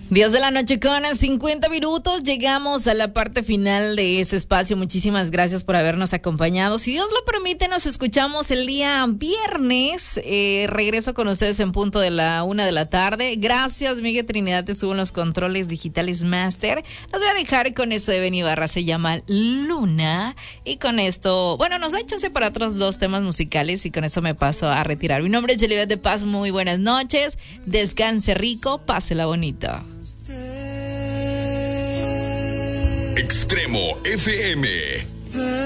10 de la noche con 50 minutos. Llegamos a la parte final de ese espacio. Muchísimas gracias por habernos acompañado. Si Dios lo permite, nos escuchamos el día viernes. Regreso con ustedes en punto de la 1 de la tarde. Gracias, Miguel Trinidad, estuvo en los controles digitales Master. Los voy a dejar con esto de Benny Ibarra, se llama Luna. Y con esto, bueno, nos da chance para otros 2 temas musicales y con eso me paso a retirar. Mi nombre es Yelibet de Paz. Muy buenas noches. Descanse rico, pásela bonito. Extremo FM.